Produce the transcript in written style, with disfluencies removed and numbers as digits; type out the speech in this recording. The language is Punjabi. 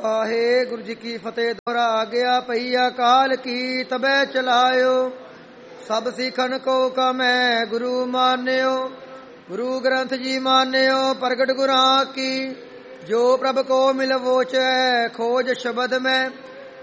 ਵਾਹਿਗੁਰੂ ਜੀ ਕੀ ਫਤਿਹ। ਦੁਹਰਾ ਗਿਆ ਪਈਆ ਕਾਲ ਕੀ ਤਬੈ ਚਲਾਇਓ। ਸਭ ਸਿੱਖਨ ਕੋ ਕਮੈ ਗੁਰੂ ਮਾਨਿਓ। ਗੁਰੂ ਗ੍ਰੰਥ ਜੀ ਮਾਨਿਓ ਪ੍ਰਗਟ ਗੁਰਾਂ ਕੀ। ਜੋ ਪ੍ਰਭ ਕੋ ਮਿਲ ਵੋਚੈ ਖੋਜ ਸ਼ਬਦ ਮੈਂ।